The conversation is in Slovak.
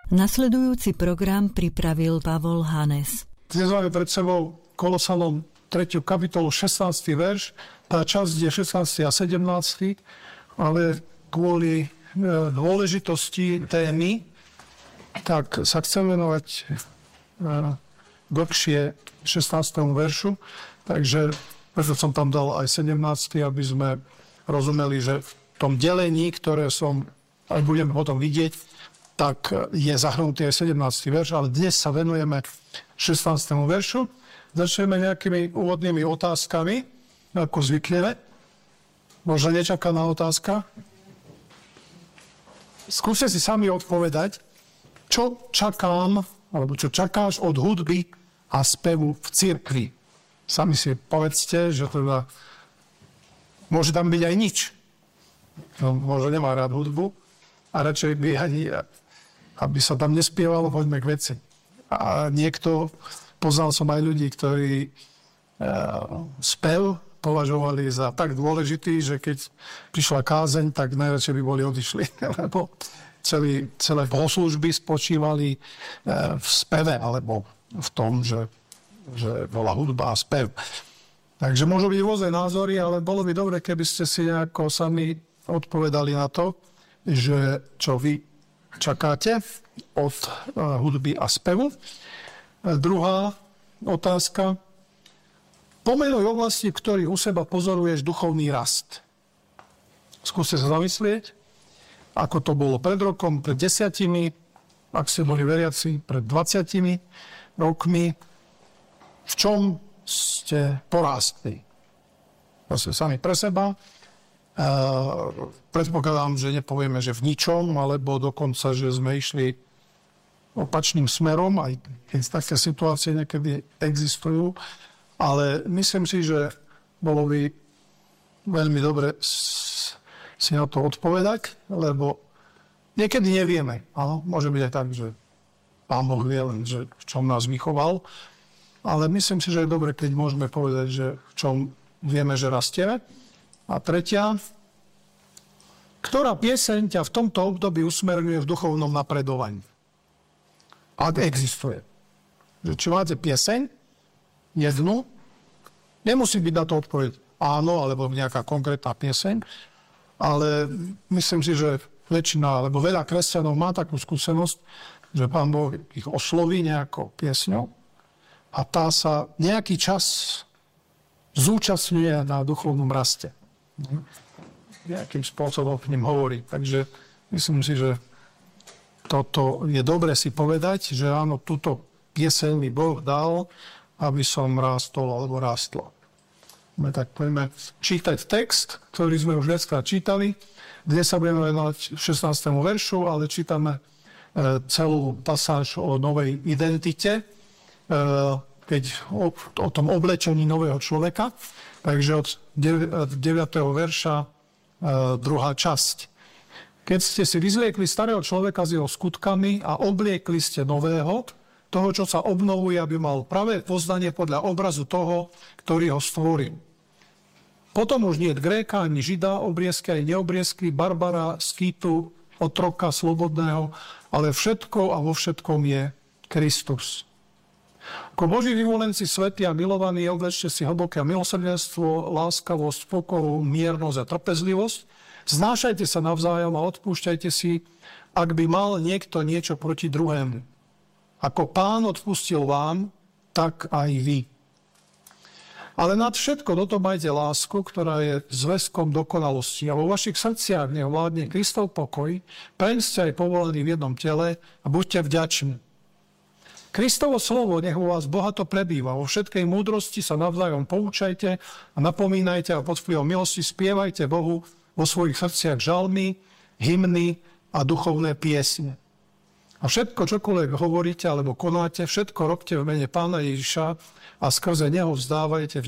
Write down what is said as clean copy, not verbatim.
Nasledujúci program pripravil Pavol Hanes. Dnes máme pred sebou Kolosanom 3. kapitolu 16. verš. Tá časť je 16. a 17. Ale kvôli dôležitosti témy tak sa chcem venovať dlhšie 16. veršu. Takže preto som tam dal aj 17. aby sme rozumeli, že v tom delení, ktoré aj budeme potom vidieť, tak je zahrnutý aj 17. verš, ale dnes sa venujeme 16. veršu. Začneme nejakými úvodnými otázkami, ako zvykneme. Možno nečakaná otázka. Skúste si sami odpovedať, čo čakám, alebo čo čakáš od hudby a spevu v cirkvi. Sami si povedzte, že teda môže tam byť aj nič. No, možno nemá rád hudbu a radšej by ani, aby sa tam nespievalo, poďme k veci. A poznal som aj ľudí, ktorí spev považovali za tak dôležitý, že keď prišla kázeň, tak najradšej by boli odišli. Lebo celé bohoslužby spočívali v speve, alebo v tom, že bola hudba a spev. Takže môžu byť rôzne názory, ale bolo by dobre, keby ste si nejako sami odpovedali na to, že čo vy čakáte od hudby a spevu. Druhá otázka. Pomenuj oblasti, v ktorých u seba pozoruješ duchovný rast. Skúste sa zamyslieť, ako to bolo pred rokom, pred 10, ak ste boli veriaci, pred 20 rokmi. V čom ste porástli? Proste sami pre seba. Predpokladám, že nepovieme, že v ničom, alebo dokonca, že sme išli opačným smerom, aj keď také situácie niekedy existujú. Ale myslím si, že bolo by veľmi dobre si na to odpovedať, lebo niekedy nevieme. Áno, môže byť aj tak, že Pán Boh vie len, že v čom nás vychoval. Ale myslím si, že je dobre, keď môžeme povedať, že v čom vieme, že rastieme. A tretia, ktorá pieseň ťa v tomto období usmerňuje v duchovnom napredovaní? Ak existuje. Že či máte pieseň, jednu, nemusí byť na to odpoveď áno, alebo nejaká konkrétna pieseň, ale myslím si, že väčšina, alebo veľa kresťanov má takú skúsenosť, že Pán Boh ich osloví nejakou piesňou a tá sa nejaký čas zúčastňuje na duchovnom raste. Nejakým spôsobom k ním hovorí. Takže myslím si, že toto je dobre si povedať, že áno, túto pieseň mi Boh dal, aby som rástol alebo rástla. Tak poďme čítať text, ktorý sme už dneska čítali. Dnes sa budeme venovať 16. veršu, ale čítame celú pasáž o novej identite, keď o tom oblečení nového človeka. Takže od 9. verša druhá časť. Keď ste si vyzliekli starého človeka s jeho skutkami a obliekli ste nového, toho, čo sa obnovuje, aby mal pravé poznanie podľa obrazu toho, ktorý ho stvoril. Potom už nie je Gréka, ani Žida, obriezky, ani neobriezky, Barbara, Skýtu, otroka, slobodného, ale všetko a vo všetkom je Kristus. Ako Boží vyvolenci, svätí a milovaní, oblečte si hlboké milosrdenstvo, láskavosť, pokoru, miernosť a trpezlivosť. Znášajte sa navzájom a odpúšťajte si, ak by mal niekto niečo proti druhému. Ako Pán odpustil vám, tak aj vy. Ale nad všetko toto majte lásku, ktorá je zväzkom dokonalosti. A vo vašich srdciach nech vládne Kristov pokoj, preň ste aj povolení v jednom tele a buďte vďační. Kristovo slovo nech u vás bohato prebýva. Vo všetkej múdrosti sa navzájom poučajte a napomínajte a pod vplyvom milosti spievajte Bohu vo svojich srdciach žalmy, hymny a duchovné piesne. A všetko, čokoľvek hovoríte alebo konáte, všetko robte v mene Pána Ježiša a skrze neho vzdávajte